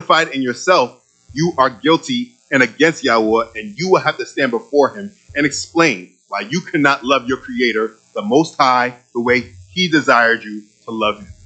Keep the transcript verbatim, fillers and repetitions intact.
identified in yourself, you are guilty and against Yahweh, and you will have to stand before him and explain why you cannot love your creator, the Most High, the way he desired you to love him.